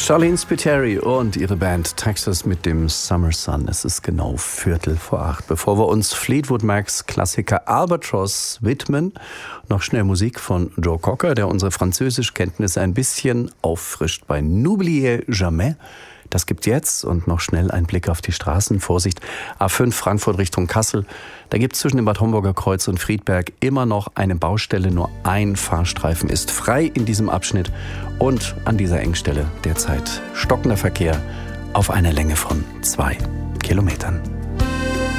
Charlene Spiteri und ihre Band Texas mit dem Summer Sun. Es ist genau 7:45. Bevor wir uns Fleetwood Macs Klassiker Albatross widmen, noch schnell Musik von Joe Cocker, der unsere Französischkenntnisse ein bisschen auffrischt bei N'oubliez jamais. Das gibt jetzt und noch schnell ein Blick auf die Straßen. Vorsicht, A5 Frankfurt Richtung Kassel. Da gibt es zwischen dem Bad Homburger Kreuz und Friedberg immer noch eine Baustelle. Nur ein Fahrstreifen ist frei in diesem Abschnitt. Und an dieser Engstelle derzeit stockender Verkehr auf einer Länge von 2 Kilometern.